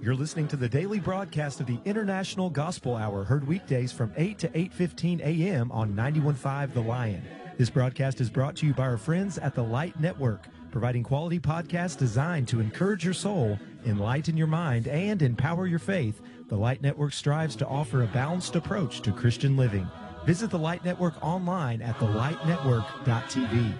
You're listening to the daily broadcast of the International Gospel Hour, heard weekdays from 8 to 8:15 a.m. on 91.5 The Lion. This broadcast is brought to you by our friends at the Light Network, providing quality podcasts designed to encourage your soul, enlighten your mind, and empower your faith. The Light Network strives to offer a balanced approach to Christian living. Visit the Light Network online at thelightnetwork.tv.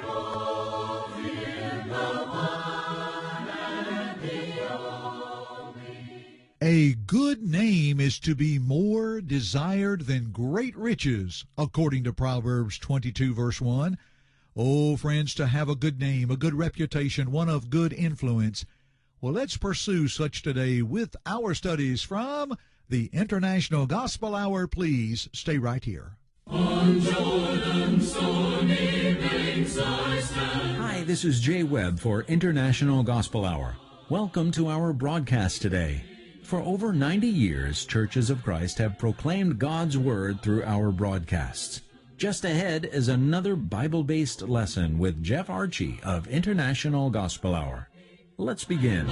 A good name is to be more desired than great riches, according to Proverbs 22, verse 1. Oh, friends, to have a good name, a good reputation, one of good influence. Well, let's pursue such today with our studies from the International Gospel Hour. Please stay right here. On Jordan's stormy banks I stand. Hi, this is Jay Webb for International Gospel Hour. Welcome to our broadcast today. For over 90 years, Churches of Christ have proclaimed God's Word through our broadcasts. Just ahead is another Bible-based lesson with Jeff Archie of International Gospel Hour. Let's begin.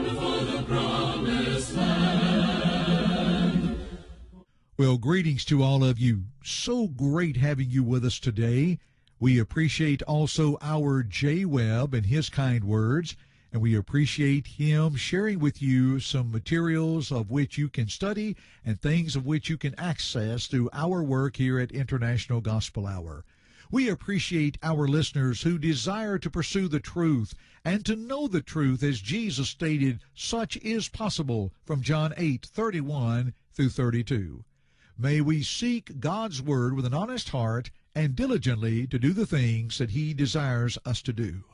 Well, greetings to all of you. So great having you with us today. We appreciate also our Jay Webb and his kind words. And we appreciate him sharing with you some materials of which you can study and things of which you can access through our work here at International Gospel Hour. We appreciate our listeners who desire to pursue the truth and to know the truth, as Jesus stated, such is possible, from John 8:31 through 32. May we seek God's Word with an honest heart and diligently to do the things that He desires us to do.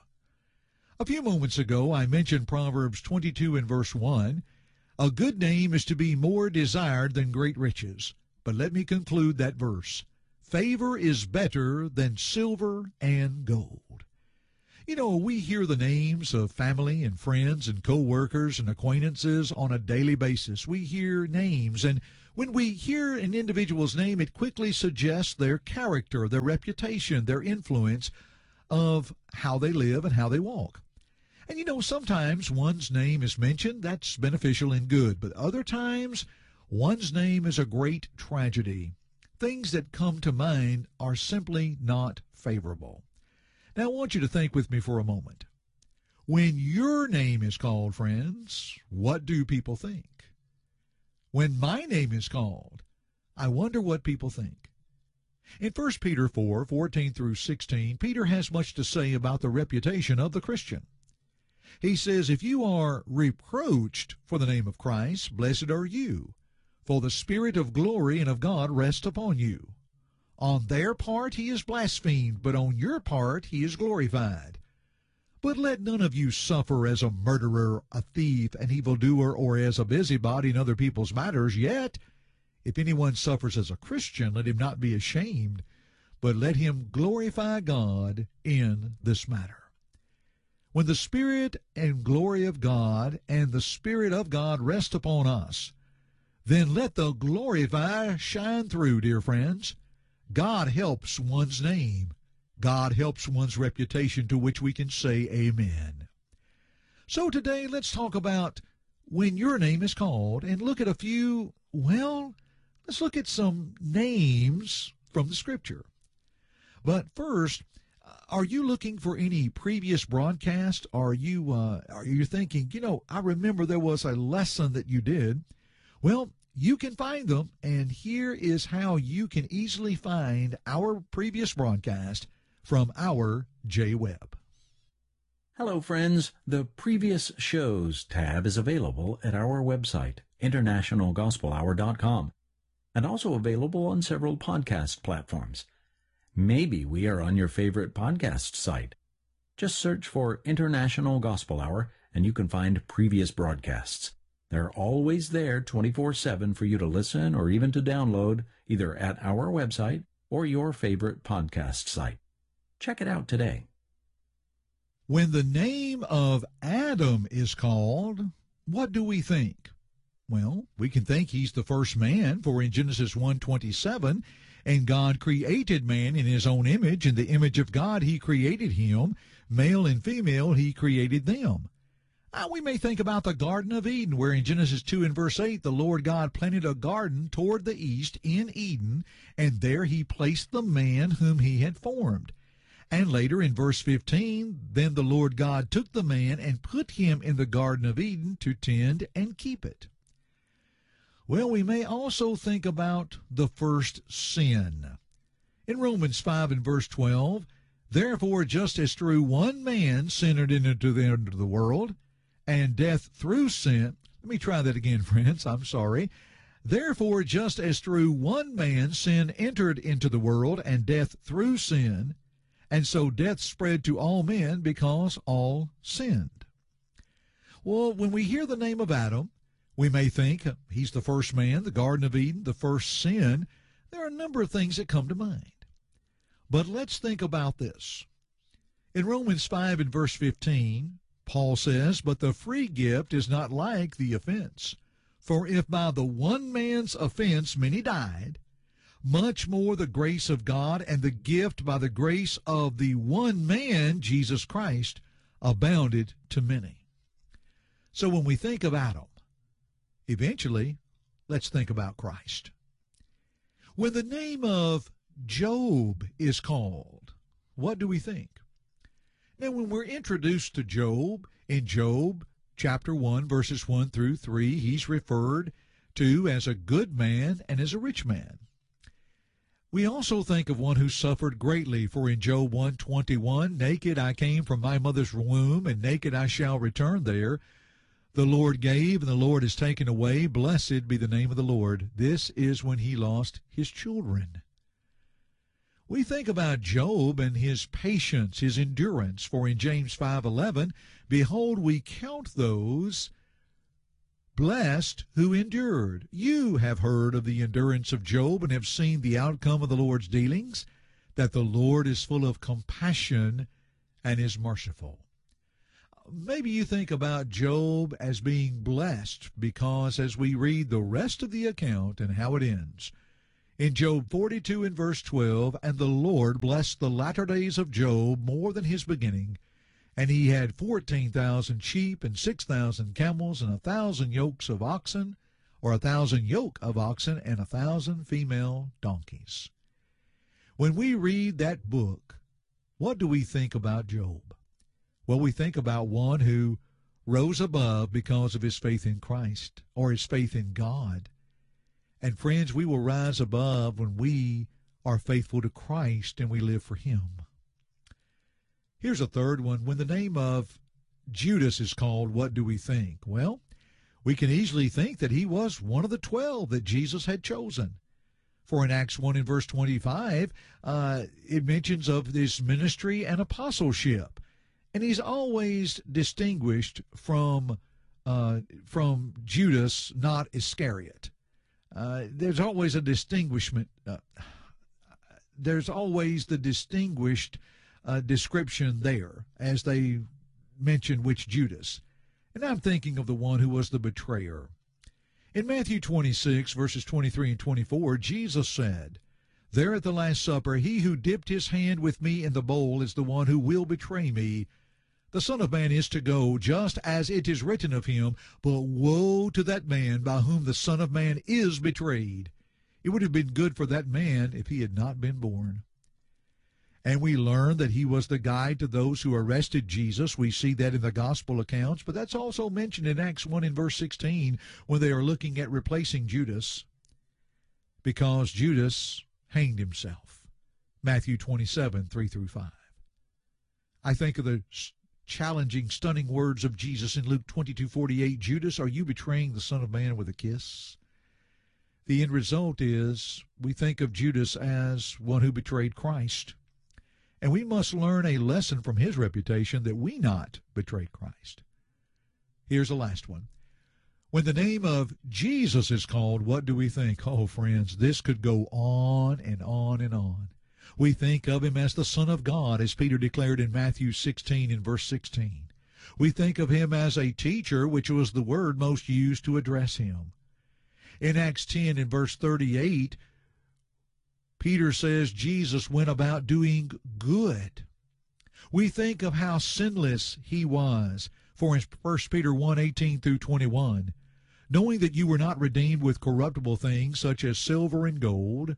A few moments ago, I mentioned Proverbs 22 and verse 1. A good name is to be more desired than great riches. But let me conclude that verse. Favor is better than silver and gold. You know, we hear the names of family and friends and co-workers and acquaintances on a daily basis. We hear names, and when we hear an individual's name, it quickly suggests their character, their reputation, their influence of how they live and how they walk. And you know, sometimes one's name is mentioned, that's beneficial and good, but other times one's name is a great tragedy. Things that come to mind are simply not favorable. Now, I want you to think with me for a moment. When your name is called, friends, what do people think? When my name is called, I wonder what people think. In 1 Peter 4:14 through 16, Peter has much to say about the reputation of the Christian. He says, if you are reproached for the name of Christ, blessed are you, for the Spirit of glory and of God rests upon you. On their part he is blasphemed, but on your part he is glorified. But let none of you suffer as a murderer, a thief, an evildoer, or as a busybody in other people's matters. Yet, if anyone suffers as a Christian, let him not be ashamed, but let him glorify God in this matter. When the Spirit and glory of God and the Spirit of God rest upon us, then let the glorify shine through, dear friends. God helps one's name. God helps one's reputation, to which we can say amen. So today let's talk about when your name is called and look at a few, let's look at some names from the Scripture. But first, are you looking for any previous broadcast? Are you thinking, I remember there was a lesson that you did? Well, you can find them, and here is how you can easily find our previous broadcast from our Jay Webb. Hello, friends. The Previous Shows tab is available at our website, internationalgospelhour.com, and also available on several podcast platforms. Maybe we are on your favorite podcast site. Just search for International Gospel Hour, and you can find previous broadcasts. They're always there 24/7 for you to listen or even to download, either at our website or your favorite podcast site. Check it out today. When the name of Adam is called, what do we think? Well, we can think he's the first man, for in Genesis 1:27, and God created man in his own image. In the image of God he created him. Male and female he created them. We may think about the Garden of Eden, where in Genesis 2 and verse 8, the Lord God planted a garden toward the east in Eden, and there he placed the man whom he had formed. And later in verse 15, then the Lord God took the man and put him in the Garden of Eden to tend and keep it. Well, we may also think about the first sin. In Romans 5 and verse 12, therefore, just as through one man sin entered into the world, and death through sin. Let me try that again, friends. I'm sorry. Therefore, just as through one man sin entered into the world, and death through sin, and so death spread to all men because all sinned. Well, when we hear the name of Adam, we may think he's the first man, the Garden of Eden, the first sin. There are a number of things that come to mind. But let's think about this. In Romans 5 and verse 15, Paul says, but the free gift is not like the offense. For if by the one man's offense many died, much more the grace of God and the gift by the grace of the one man, Jesus Christ, abounded to many. So when we think of Adam, eventually, let's think about Christ. When the name of Job is called, what do we think? Now, when we're introduced to Job, in Job chapter 1, verses 1 through 3, he's referred to as a good man and as a rich man. We also think of one who suffered greatly, for in Job 1:21, naked I came from my mother's womb, and naked I shall return there. The Lord gave, and the Lord has taken away. Blessed be the name of the Lord. This is when he lost his children. We think about Job and his patience, his endurance, for in James 5:11, behold, we count those blessed who endured. You have heard of the endurance of Job and have seen the outcome of the Lord's dealings, that the Lord is full of compassion and is merciful. Maybe you think about Job as being blessed because as we read the rest of the account and how it ends, in Job 42 and verse 12, and the Lord blessed the latter days of Job more than his beginning, and he had 14,000 sheep and 6,000 camels and 1,000 yokes of oxen, or 1,000 yoke of oxen and 1,000 female donkeys. When we read that book, what do we think about Job? Well, we think about one who rose above because of his faith in Christ or his faith in God. And friends, we will rise above when we are faithful to Christ and we live for him. Here's a third one. When the name of Judas is called, what do we think? Well, we can easily think that he was one of the 12 that Jesus had chosen. For in Acts 1 and verse 25, it mentions of his ministry and apostleship. And he's always distinguished from Judas, not Iscariot. There's always a distinguishment. There's always the distinguished description there as they mention which Judas. And I'm thinking of the one who was the betrayer. In Matthew 26, verses 23 and 24, Jesus said, there at the Last Supper, he who dipped his hand with me in the bowl is the one who will betray me. The Son of Man is to go just as it is written of him, but woe to that man by whom the Son of Man is betrayed. It would have been good for that man if he had not been born. And we learn that he was the guide to those who arrested Jesus. We see that in the gospel accounts, but that's also mentioned in Acts 1 in verse 16 when they are looking at replacing Judas, because Judas hanged himself. Matthew 27, 3 through 5. I think of the challenging, stunning words of Jesus in Luke 22:48, Judas, are you betraying the Son of Man with a kiss? The end result is we think of Judas as one who betrayed Christ. And we must learn a lesson from his reputation that we not betray Christ. Here's the last one. When the name of Jesus is called, what do we think? Oh, friends, this could go on and on and on. We think of him as the Son of God, as Peter declared in Matthew 16 and verse 16. We think of him as a teacher, which was the word most used to address him. In Acts 10 and verse 38, Peter says Jesus went about doing good. We think of how sinless he was, For in 1 Peter 1:18 through 21, knowing that you were not redeemed with corruptible things such as silver and gold,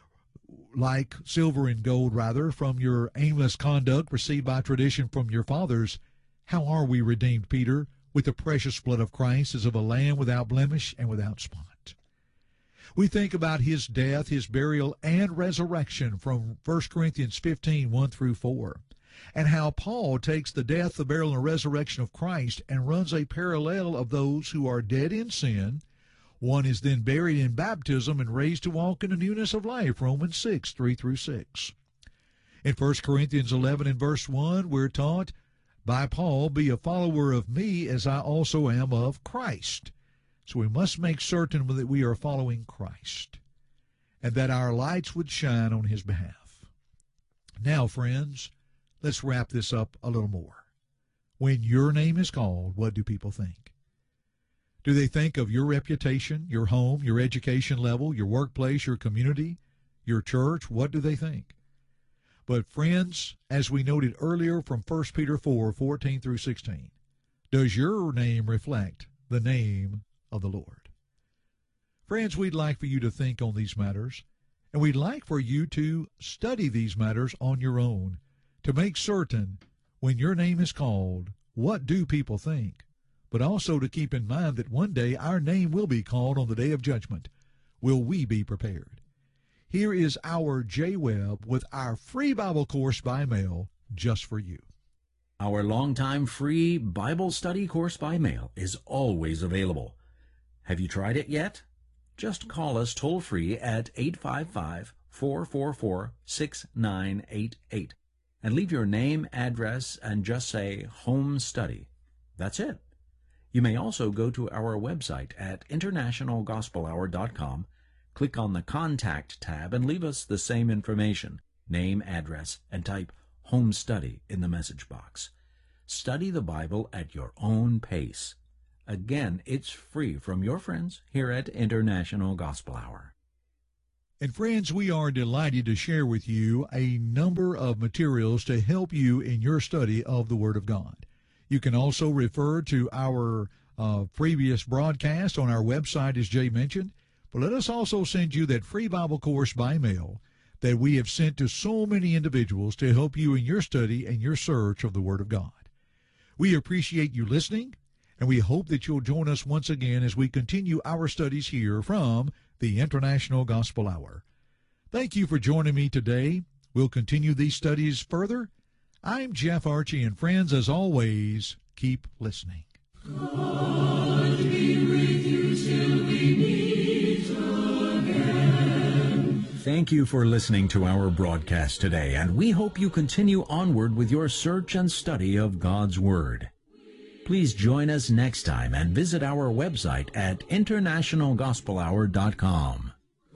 from your aimless conduct received by tradition from your fathers. How are we redeemed, Peter? With the precious blood of Christ, as of a lamb without blemish and without spot. We think about his death, his burial, and resurrection from 1 Corinthians 15, 1 through 4, and how Paul takes the death, the burial, and the resurrection of Christ and runs a parallel of those who are dead in sin. One is then buried in baptism and raised to walk in the newness of life, Romans 6, 3 through 6. In 1 Corinthians 11 and verse 1, we're taught, by Paul, be a follower of me as I also am of Christ. So we must make certain that we are following Christ and that our lights would shine on his behalf. Now, friends, let's wrap this up a little more. When your name is called, what do people think? Do they think of your reputation, your home, your education level, your workplace, your community, your church? What do they think? But friends, as we noted earlier from 1 Peter 4, 14 through 16, does your name reflect the name of the Lord? Friends, we'd like for you to think on these matters, and we'd like for you to study these matters on your own to make certain when your name is called, what do people think? But also to keep in mind that one day our name will be called on the day of judgment. Will we be prepared? Here is our J. Webb with our free Bible course by mail just for you. Our longtime free Bible study course by mail is always available. Have you tried it yet? Just call us toll-free at 855-444-6988 and leave your name, address, and just say Home Study. That's it. You may also go to our website at internationalgospelhour.com, click on the Contact tab, and leave us the same information, name, address, and type Home Study in the message box. Study the Bible at your own pace. Again, it's free from your friends here at International Gospel Hour. And friends, we are delighted to share with you a number of materials to help you in your study of the Word of God. You can also refer to our previous broadcast on our website, as Jay mentioned. But let us also send you that free Bible course by mail that we have sent to so many individuals to help you in your study and your search of the Word of God. We appreciate you listening, and we hope that you'll join us once again as we continue our studies here from the International Gospel Hour. Thank you for joining me today. We'll continue these studies further. I'm Jeff Archie, and friends, as always, keep listening. God be with you till we meet again. Thank you for listening to our broadcast today, and we hope you continue onward with your search and study of God's Word. Please join us next time and visit our website at internationalgospelhour.com.